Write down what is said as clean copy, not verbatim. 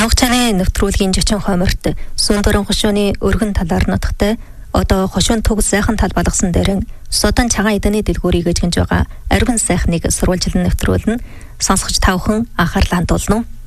Нуугчааны нэвтрүүлгийн 60 хойморт Сүндөрөн хошууны өргөн талаар нутагтай одоо хошуун туг сайхан тал болгосон дээрэн Судан цагаан эдэний дэлгүүрийг эзгэж байгаа арвин сайхныг сурвалжлан нэвтрүүлнэ. Сонсогч тавхан анхаарлаа хандуулна уу?